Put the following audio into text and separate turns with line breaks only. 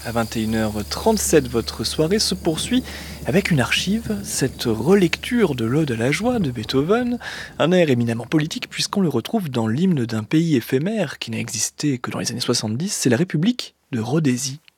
À 21h37, votre soirée se poursuit avec une archive, cette relecture de l'Ode à la joie de Beethoven, un air éminemment politique puisqu'on le retrouve dans l'hymne d'un pays éphémère qui n'a existé que dans les années 70, c'est la République de Rhodésie.